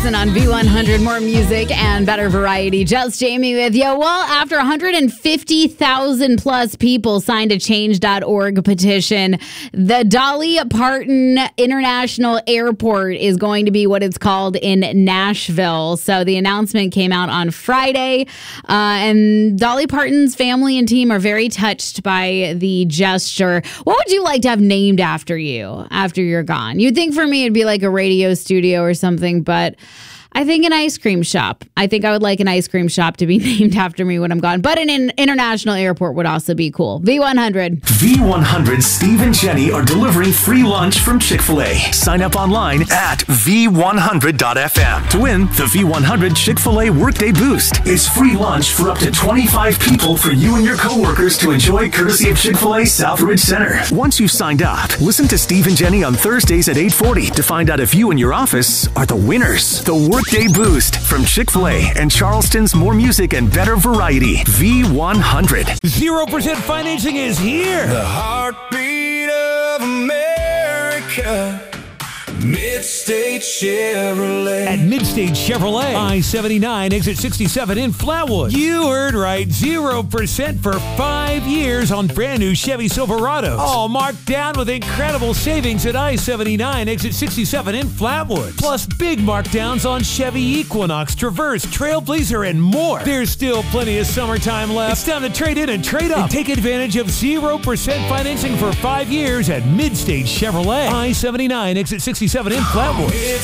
Jackson on V100. More music and better variety. Just Jamie with you. Well, after 150,000 plus people signed a change.org petition, the Dolly Parton International Airport is going to be what it's called in Nashville. So the announcement came out on Friday, and Dolly Parton's family and team are very touched by the gesture. What would you like to have named after you after you're gone? You'd think for me it'd be like a radio studio or something, but I think an ice cream shop. I think I would like an ice cream shop to be named after me when I'm gone. But an international airport would also be cool. V100. V100 Steve and Jenny are delivering free lunch from Chick-fil-A. Sign up online at V100.fm to win the V100 Chick-fil-A Workday Boost. It's free lunch for up to 25 people for you and your coworkers to enjoy courtesy of Chick-fil-A Southridge Center. Once you've signed up, listen to Steve and Jenny on Thursdays at 8:40 to find out if you and your office are the winners. The Workday Boost from Chick-fil-A and Charleston's more music and better variety. V100. 0% financing is here. The heartbeat of America. Midstate Chevrolet. At Midstate Chevrolet, I-79, exit 67 in Flatwood. You heard right, 0% for 5 years on brand new Chevy Silverados. All marked down with incredible savings at I-79, exit 67 in Flatwood. Plus big markdowns on Chevy Equinox, Traverse, Trailblazer, and more. There's still plenty of summertime left. It's time to trade in and trade up. And take advantage of 0% financing for 5 years at Midstate Chevrolet. I-79, exit 67 in Flatwood.